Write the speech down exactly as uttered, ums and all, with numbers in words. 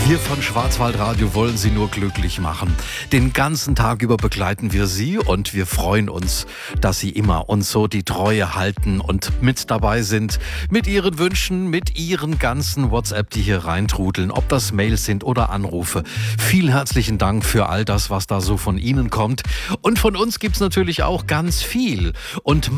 Wir von Schwarzwaldradio wollen Sie nur glücklich machen. Den ganzen Tag über begleiten wir Sie und wir freuen uns, dass Sie immer uns so die Treue halten und mit dabei sind. Mit Ihren Wünschen, mit Ihren ganzen WhatsApp, die hier reintrudeln, ob das Mails sind oder Anrufe. Vielen herzlichen Dank für all das, was da so von Ihnen kommt. Und von uns gibt's natürlich auch ganz viel. Und